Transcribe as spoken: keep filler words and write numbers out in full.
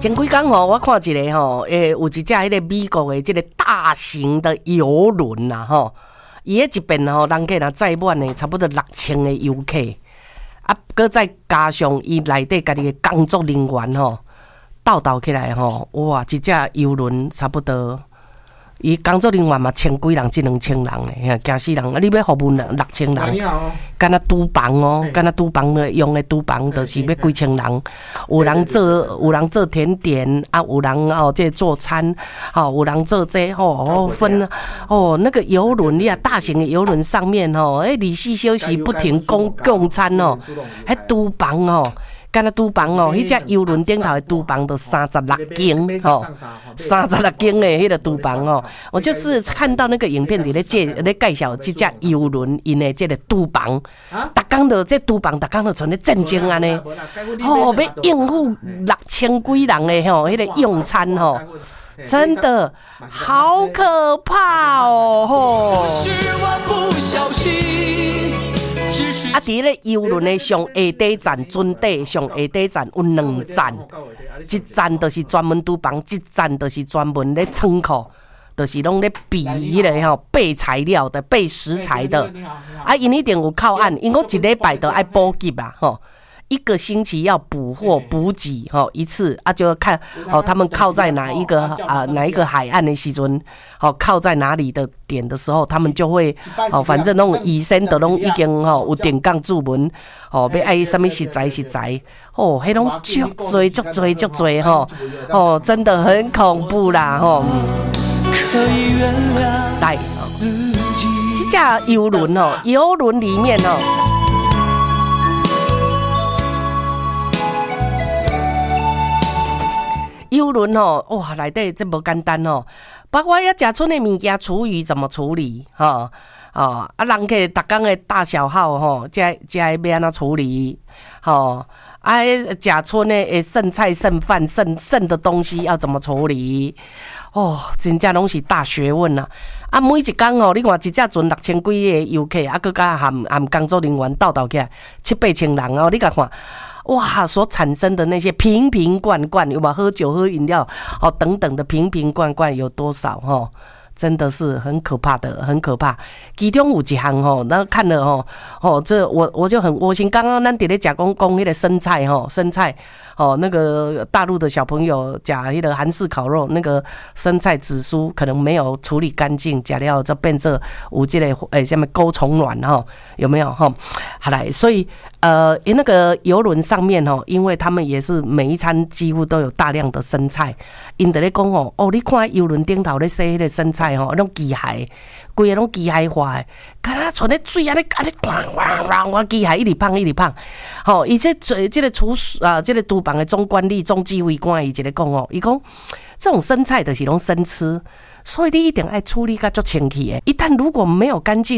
前几天吼，我看一个吼，诶，有一只迄个美国的这个大型的游轮呐，吼，伊迄一边吼，人客若载满的，差不多六千个游客，啊，搁再加上伊内底家己的工作人员吼，斗斗起来吼，哇，一只游轮差不多。伊工作人员嘛，千几人，一两千人诶，惊死人！啊，你要服务六千人，敢若厨房哦，敢若厨房的用的厨房，就是要几千人。有人做，有人做甜点啊，有人哦，这做餐，哦，有人做这哦，分哦，那个游轮，你啊，大型的游轮上面哦，诶，二十四小时不停供供餐哦，迄厨房哦。敢若厨房哦，迄只游轮顶头的厨房都三十六间哦，三十六间的迄个厨房哦，我就是看到那个影片里咧介咧介绍这只游轮因的这个厨房，逐工都这厨房，逐工都像咧战争安尼，哦，要应付六千几人的吼，迄个用餐吼，真的好可怕哦吼！啊，伫咧游轮的上下底站，船底上下底站有两站，一站就是专门厨房，一站就是专门咧仓库，就是拢咧备迄个吼备材料的、备食材的。啊，因一定有靠岸，因我一礼拜都爱补给啦，吼。一个星期要补货补给吼一次啊，就要看哦，他们靠在哪一个啊哪一个海岸的时阵，好靠在哪里的点的时候，他们就会哦，反正拢医生都拢已经吼有电讲注文哦，要爱什么食材食材哦，迄种足多足多足多吼哦，真的很恐怖啦吼。来，这架游轮哦，游轮里面哦。游轮哦，哇，内底这无简单哦，包括要食剩的物件，厨余怎么处理？哈、哦，哦，啊，人客逐工的大小号吼，这这要安怎处理？吼、哦，啊，食剩的诶剩菜、剩饭、剩剩的东西要怎么处理？哦，真正拢是大学问啊！啊，每一工哦，你看一只船六千几个游客，啊，佮加含含工作人员斗斗起来七八千人哦，你甲看。哇，所产生的那些瓶瓶罐罐，有没有喝酒喝饮料哦等等的瓶瓶罐罐有多少哈？真的是很可怕的，很可怕。其中有一项吼，那看了吼，哦，这我我就很窝心。刚刚咱伫咧讲讲讲迄个生菜吼，生菜哦，那个大陆的小朋友讲迄个韩式烤肉，那个生菜紫苏可能没有处理干净，假料就变成有这个诶什么钩虫卵哈，有没有哈？好来，所以呃，那个游轮上面吼，因为他们也是每一餐几乎都有大量的生菜，因得咧讲哦，哦，你看游轮顶头咧洗迄个生菜。吼，种机械，规个拢机械化的，敢若像咧水安尼安尼，哇哇哇哇，机械一直放一直放。吼，伊这这这个厨啊，这个厨房的总管理、总指挥官，伊一个讲哦，伊讲这种生菜就是拢生吃，所以你一定爱处理甲足清气的。一旦如果没有干净。